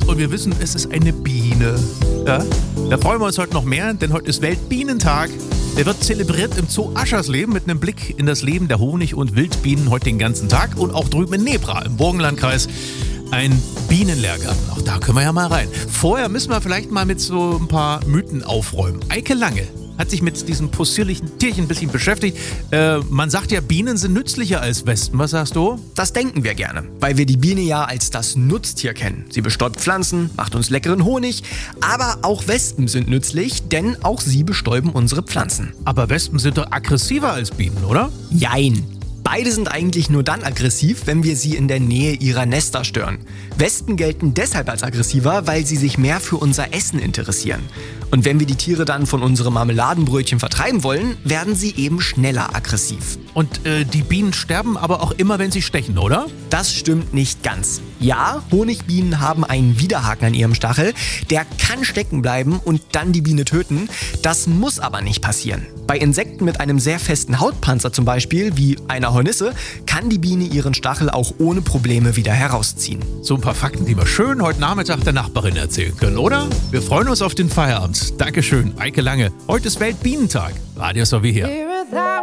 und wir wissen, es ist eine Biene. Ja? Da freuen wir uns heute noch mehr, denn heute ist Weltbienentag. Der wird zelebriert im Zoo Aschersleben mit einem Blick in das Leben der Honig- und Wildbienen heute den ganzen Tag. Und auch drüben in Nebra im Burgenlandkreis ein Bienenlehrgarten. Auch da können wir ja mal rein. Vorher müssen wir vielleicht mal mit so ein paar Mythen aufräumen. Eike Lange hat sich mit diesem possierlichen Tierchen ein bisschen beschäftigt. Man sagt ja, Bienen sind nützlicher als Wespen. Was sagst du? Das denken wir gerne, weil wir die Biene ja als das Nutztier kennen. Sie bestäubt Pflanzen, macht uns leckeren Honig, aber auch Wespen sind nützlich, denn auch sie bestäuben unsere Pflanzen. Aber Wespen sind doch aggressiver als Bienen, oder? Jein. Beide sind eigentlich nur dann aggressiv, wenn wir sie in der Nähe ihrer Nester stören. Wespen gelten deshalb als aggressiver, weil sie sich mehr für unser Essen interessieren. Und wenn wir die Tiere dann von unserem Marmeladenbrötchen vertreiben wollen, werden sie eben schneller aggressiv. Und die Bienen sterben aber auch immer, wenn sie stechen, oder? Das stimmt nicht ganz. Ja, Honigbienen haben einen Widerhaken an ihrem Stachel. Der kann stecken bleiben und dann die Biene töten. Das muss aber nicht passieren. Bei Insekten mit einem sehr festen Hautpanzer zum Beispiel, wie einer Hornisse, kann die Biene ihren Stachel auch ohne Probleme wieder herausziehen. So ein paar Fakten, die wir schön heute Nachmittag der Nachbarin erzählen können, oder? Wir freuen uns auf den Feierabend. Dankeschön, Eike Lange. Heute ist Weltbienentag. Radio SOW hier.